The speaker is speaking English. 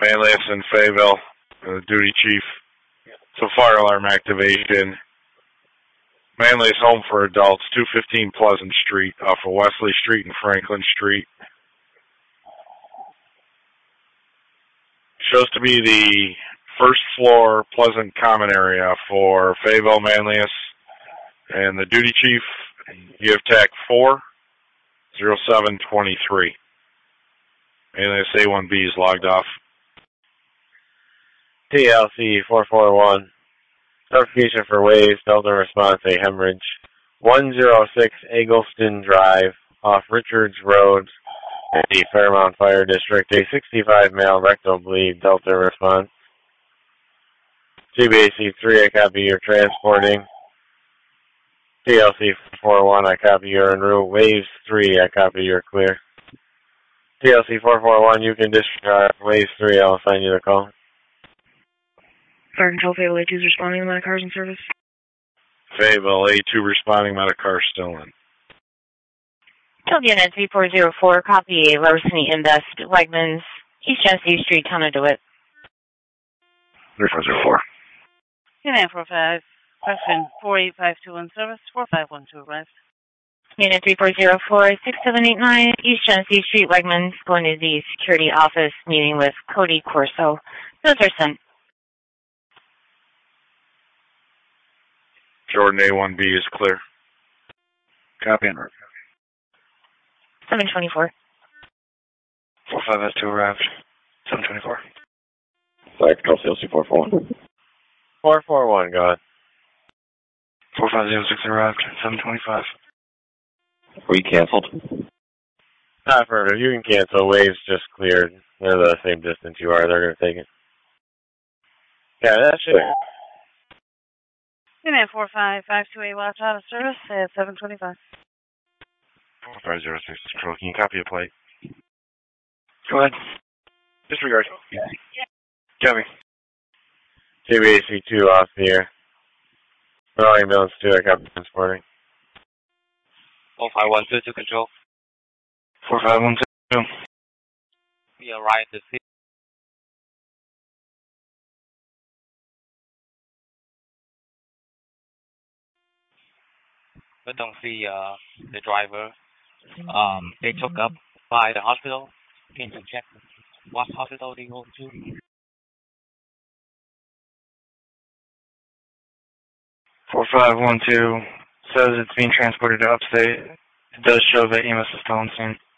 Manlius and Fayetteville, duty chief. So fire alarm activation. Manlius Home for Adults, 215 Pleasant Street, off of Wesley Street and Franklin Street. Shows to be the first floor Pleasant Common area for Fayetteville, Manlius, and the duty chief. You have TAC 40723. Manlius A1B is logged off. TLC 441. Notification for waves, Delta response, a hemorrhage. 106 Eggleston Drive, off Richards Road, in the Fairmount Fire District. A 65 male rectal bleed, Delta response. TBAC 3, I copy your transporting. TLC 41, I copy you're en route. Waves 3, I copy you're clear. TLC 441, you can disregard. Waves 3, I'll assign you the call. Fire Control, Fayetteville A2 is responding to my cars in service. Fayetteville A2 responding, Medicar still in. Field Unit 3404, copy Larceny Invest, Wegmans, East Genesee Street, Town of DeWitt. 3404. Unit 45, question 4852 in service, 4512 arrived. Unit 3404, 6789, East Genesee Street, Wegmans, going to the security office, meeting with Cody Corso. Those are sent. Jordan A1B is clear. Copy and route. 724. 45S2 arrived. 724. Fire Control, CLC 441. 441, go ahead. 4506 arrived. 725. Were you canceled? Affirmative. You can cancel. Waves just cleared. They're the same distance you are. They're going to take it. Yeah, that's it. Unit 45528 watch out of service at 725. 4506 control. Can you copy a plate? Go ahead. Disregard. Copy. TBAC 2 off the air. Rolling ambulance 2, I copy transporting. 4512 to control. 4512. We arrived at 6. We don't see the driver. They took up by the hospital. Can you check what hospital they go to? 4512 says it's being transported to upstate. It does show that EMS is still on scene.